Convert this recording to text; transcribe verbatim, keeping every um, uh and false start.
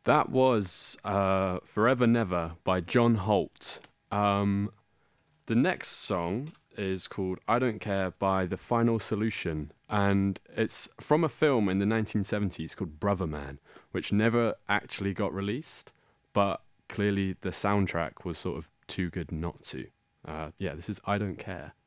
That was uh, Forever Never by John Holt. Um, the next song is called I Don't Care by The Final Solution, and it's from a film in the nineteen seventies called Brother Man, which never actually got released, but clearly the soundtrack was sort of too good not to. Uh, yeah, this is I Don't Care.